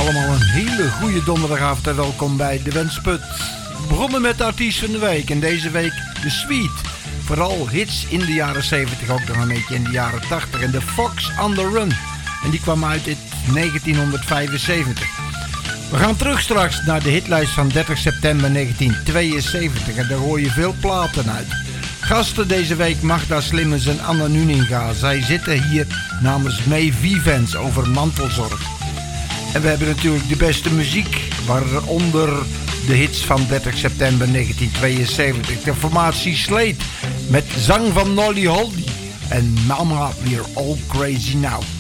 allemaal een hele goede donderdagavond en welkom bij De Wensput. We begonnen met de artiest van de week en deze week de Sweet. Vooral hits in de jaren 70, ook nog een beetje in de jaren 80. En de Fox on the Run. En die kwam uit in 1975. We gaan terug straks naar de hitlijst van 30 september 1972 en daar hoor je veel platen uit. Gasten deze week Magda Slimmers en Anna Nuninga. Zij zitten hier namens May Vivens over mantelzorg. En we hebben natuurlijk de beste muziek, waaronder de hits van 30 september 1972. De formatie Slate met zang van Nolly Holly en Mama We're All Crazy Now.